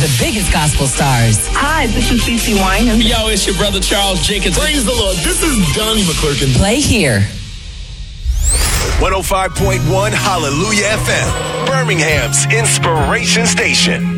the biggest gospel stars. Hi, this is CeCe Winans. Yo, it's your brother Charles Jenkins. Praise the Lord. This is Donnie McClurkin. Play here. 105.1 Hallelujah FM, Birmingham's inspiration station.